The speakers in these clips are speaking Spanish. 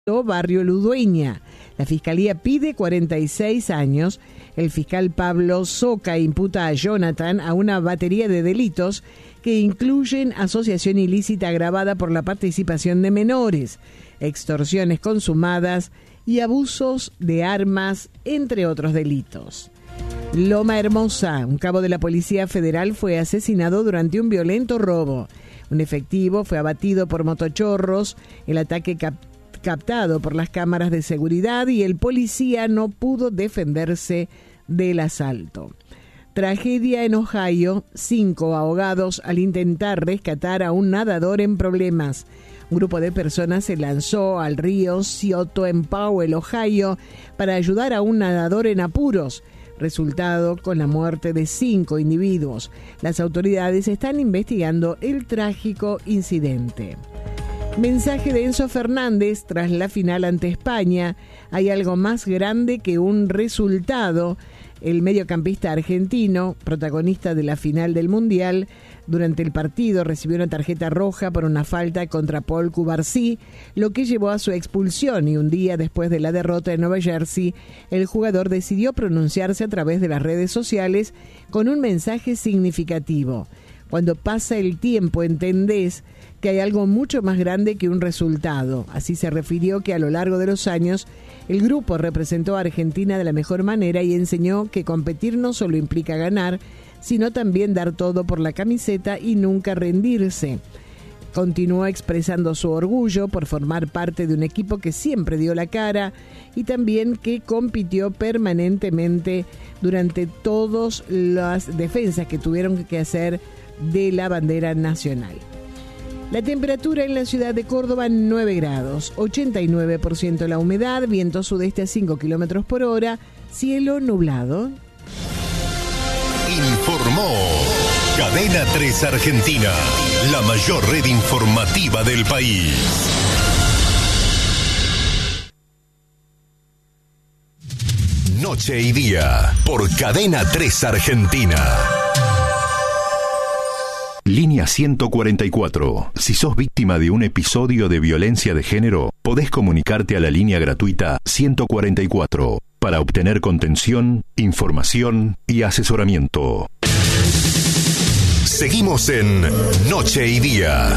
Barrio Ludueña. La Fiscalía pide 46 años. El fiscal Pablo Soca imputa a Jonathan a una batería de delitos que incluyen asociación ilícita agravada por la participación de menores, extorsiones consumadas y abusos de armas, entre otros delitos. Loma Hermosa, un cabo de la Policía Federal fue asesinado durante un violento robo. Un efectivo fue abatido por motochorros, el ataque captado por las cámaras de seguridad y el policía no pudo defenderse del asalto. Tragedia en Ohio, 5 ahogados al intentar rescatar a un nadador en problemas. Un grupo de personas se lanzó al río Scioto en Powell, Ohio, para ayudar a un nadador en apuros, resultado con la muerte de 5 individuos. Las autoridades están investigando el trágico incidente. Mensaje de Enzo Fernández tras la final ante España. Hay algo más grande que un resultado. El mediocampista argentino, protagonista de la final del Mundial, durante el partido recibió una tarjeta roja por una falta contra Paul Cubarsí, lo que llevó a su expulsión, y un día después de la derrota en Nueva Jersey, el jugador decidió pronunciarse a través de las redes sociales con un mensaje significativo. Cuando pasa el tiempo entendés que hay algo mucho más grande que un resultado. Así se refirió que a lo largo de los años el grupo representó a Argentina de la mejor manera y enseñó que competir no solo implica ganar, sino también dar todo por la camiseta y nunca rendirse. Continuó expresando su orgullo por formar parte de un equipo que siempre dio la cara y también que compitió permanentemente durante todas las defensas que tuvieron que hacer de la bandera nacional. La temperatura en la ciudad de Córdoba, 9 grados, 89% la humedad, viento sudeste a 5 kilómetros por hora, cielo nublado. Informó Cadena 3 Argentina, la mayor red informativa del país. Noche y día, por Cadena 3 Argentina. Línea 144. Si sos víctima de un episodio de violencia de género, podés comunicarte a la línea gratuita 144 para obtener contención, información y asesoramiento. Seguimos en Noche y Día.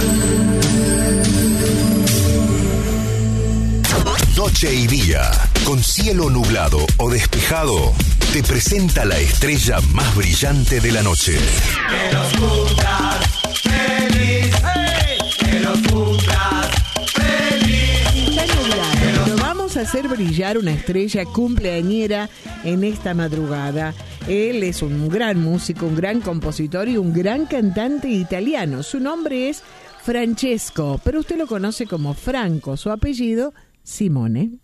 Noche y Día, con cielo nublado o despejado, te presenta la estrella más brillante de la noche. Que los cumplas feliz, que los cumplas feliz. Está nublado, pero vamos a hacer brillar una estrella cumpleañera en esta madrugada. Él es un gran músico, un gran compositor y un gran cantante italiano. Su nombre es Francesco, pero usted lo conoce como Franco, su apellido Simone.